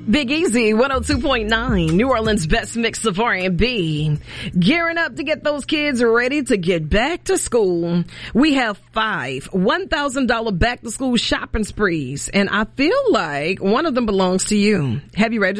Big Easy, 102.9, New Orleans' best mix of R&B. Gearing up to get those kids ready to get back to school. We have 5 $1,000 back to school shopping sprees, and I feel like one of them belongs to you. Have you registered?